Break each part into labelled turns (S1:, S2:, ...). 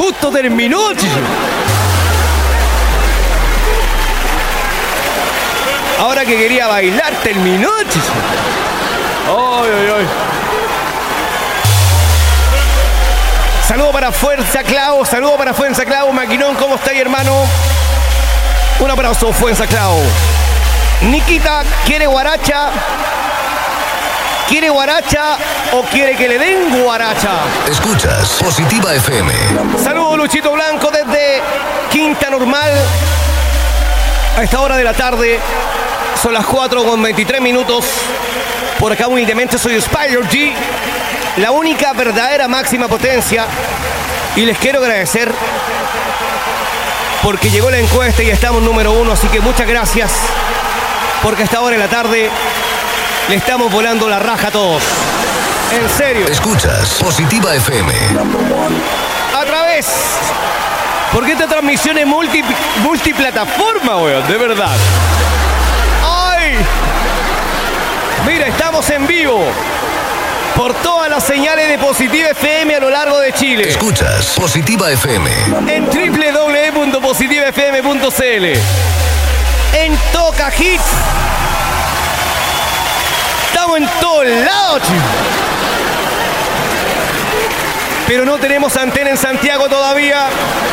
S1: Justo terminó. Ahora que quería bailar, terminó. Ay, ay, ay. Saludo para Fuerza Clau, Maquinón, ¿cómo estáis, hermano? Un abrazo, Fuerza Clau. Nikita, ¿quiere guaracha? ¿Quiere guaracha o quiere que le den guaracha?
S2: Escuchas Positiva FM.
S1: Saludo, Luchito Blanco, desde Quinta Normal. A esta hora de la tarde, son las 4:23. Por acá humildemente soy Spider G, la única verdadera máxima potencia. Y les quiero agradecer porque llegó la encuesta y estamos número 1. Así que muchas gracias, porque a esta hora de la tarde le estamos volando la raja a todos. En serio.
S2: Escuchas Positiva FM.
S1: A través, porque esta transmisión es multiplataforma, weón, de verdad. ¡Ay! Mira, estamos en vivo por todas las señales de Positiva FM a lo largo de Chile.
S2: Escuchas Positiva FM.
S1: En www.positivafm.cl. En Toca Hits. Estamos en todos lados, chicos. Pero no tenemos antena en Santiago todavía.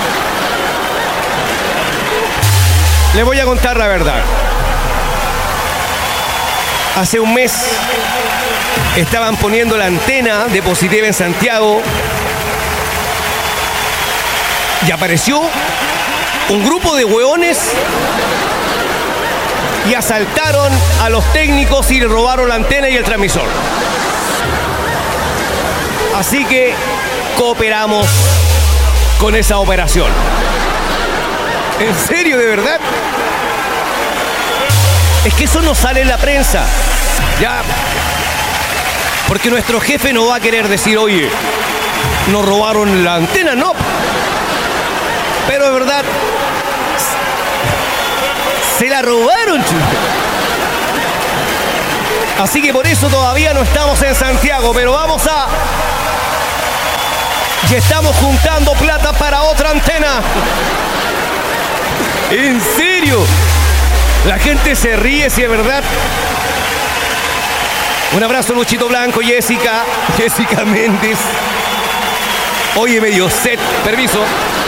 S1: Les voy a contar la verdad. Hace un mes estaban poniendo la antena de Positiva en Santiago y apareció un grupo de hueones y asaltaron a los técnicos y le robaron la antena y el transmisor. Así que cooperamos con esa operación. ¿En serio, de verdad? Es que eso no sale en la prensa. Ya. Porque nuestro jefe no va a querer decir, oye, nos robaron la antena, no. Pero de verdad, se la robaron, chico. Así que por eso todavía no estamos en Santiago, pero y estamos juntando plata para otra antena. ¿En serio? La gente se ríe, si es verdad. Un abrazo, Luchito Blanco, Jessica Méndez. Oye, medio set, permiso.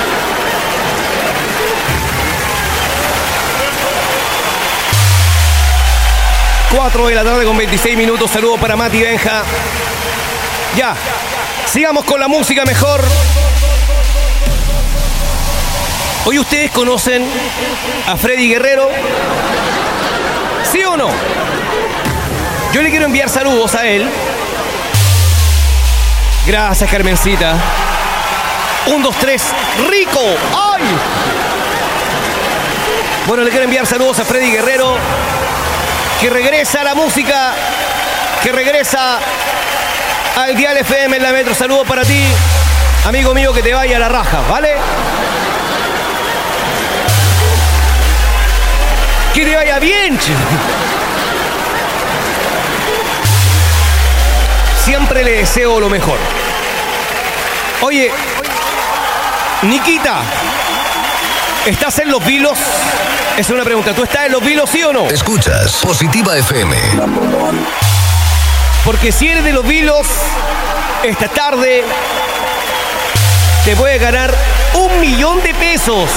S1: Cuatro de la tarde con 26 minutos. Saludos para Mati Benja. Ya, sigamos con la música mejor. Hoy ustedes conocen a Freddy Guerrero, ¿sí o no? Yo le quiero enviar saludos a él. Gracias, Carmencita. 1, 2, 3, rico. ¡Ay! Bueno, le quiero enviar saludos a Freddy Guerrero, que regresa a la música, que regresa al Dial FM en la Metro. Saludos para ti, amigo mío, que te vaya a la raja, ¿vale? Que te vaya bien, chico. Siempre le deseo lo mejor. Oye, Nikita, ¿estás en Los Vilos? Es una pregunta. ¿Tú estás en Los Vilos, sí o no?
S2: Escuchas Positiva FM.
S1: Porque si eres de Los Vilos, esta tarde te puedes ganar 1.000.000 de pesos.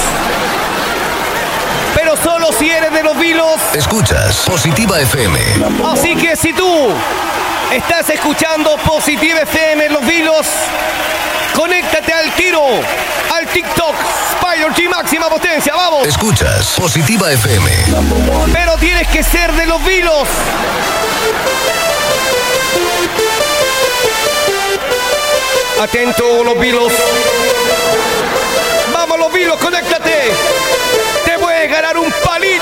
S1: Pero solo si eres de Los Vilos.
S2: Escuchas Positiva FM.
S1: Así que si tú estás escuchando Positiva FM en Los Vilos, conéctate al tiro, al TikTok, Spider G máxima potencia, vamos.
S2: Escuchas Positiva FM.
S1: Pero tienes que ser de Los Vilos. Atento, Los Vilos. Vamos, Los Vilos, conéctate. Te puedes ganar un palito.